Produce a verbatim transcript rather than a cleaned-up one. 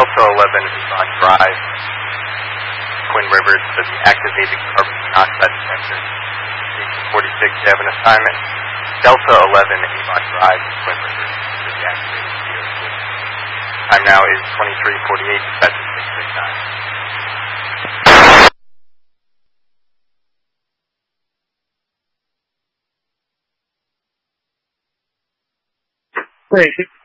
Delta eleven Avon Drive, Twin Rivers, to the activated carbon monoxide detector. Station forty-six, you have an assignment. Delta eleven Avon Drive, Twin Rivers, to the activated C O two. Time now is twenty-three forty-eight, dispatch six six nine. Great.